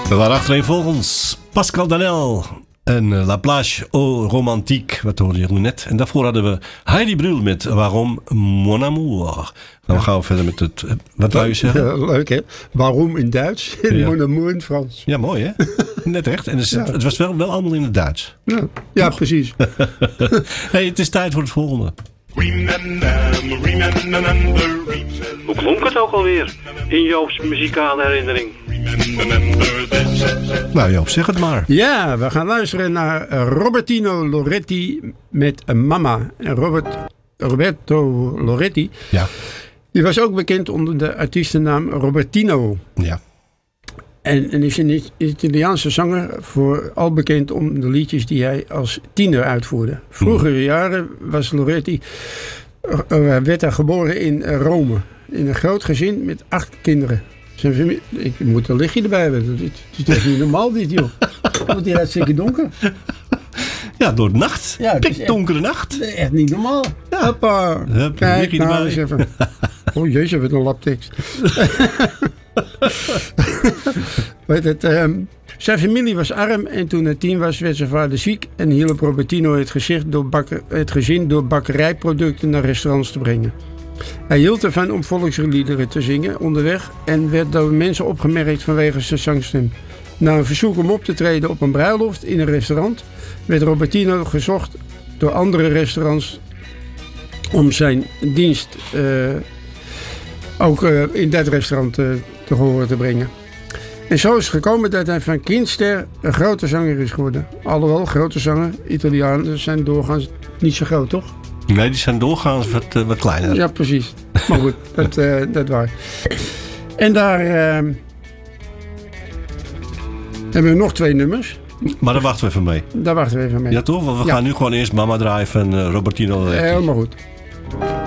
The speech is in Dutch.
We waren achtereenvolgens Pascal Danel en La Plage au Romantique, wat hoorde je net. En daarvoor hadden we Heidi Brühl met Waarom Mon Amour. Dan gaan we verder met het, wat wou je zeggen? Ja, leuk hè? Waarom in Duits en Mon Amour in Frans. Ja, mooi hè? Net echt. En het was wel allemaal in het Duits. Ja precies. Hey, het is tijd voor het volgende. Hoe klonk het ook alweer in Joop's muzikale herinnering? Nou Joop, zeg het maar. Ja, we gaan luisteren naar Robertino Loretti met Mama. En Roberto Loretti, Ja. die was ook bekend onder de artiestennaam Robertino. Ja. En is een Italiaanse zanger, vooral bekend om de liedjes die hij als tiener uitvoerde. Vroegere jaren was Loretti, werd hij geboren in Rome. In een groot gezin met 8 kinderen. Zijn familie, ik moet een lichtje erbij hebben. Het is niet normaal dit joh. Want die hartstikke donker. Ja, door de nacht. Ja, Pikdonkere nacht. Echt niet normaal. Ja. Hoppa. Hup, Kijk Mickey nou erbij. eens even. Oh jezus, wat een laptekst. Zijn familie was arm en toen hij 10 was werd zijn vader ziek en hielp Robertino het gezin door bakkerijproducten naar restaurants te brengen. Hij hield ervan om volksliederen te zingen onderweg en werd door mensen opgemerkt vanwege zijn zangstem. Na een verzoek om op te treden op een bruiloft in een restaurant werd Robertino gezocht door andere restaurants om zijn dienst ook in dat restaurant te horen te brengen. En zo is het gekomen dat hij van kindster een grote zanger is geworden. Alhoewel, grote zanger, Italianen zijn doorgaans niet zo groot, toch? Nee, die zijn doorgaans wat kleiner. Ja, precies. Maar goed, dat waar. En daar hebben we nog 2 nummers. Maar daar wachten we even mee. Daar wachten we even mee. Ja toch? Want we gaan nu gewoon eerst Mama draaien van Robertino Loretti. Helemaal goed.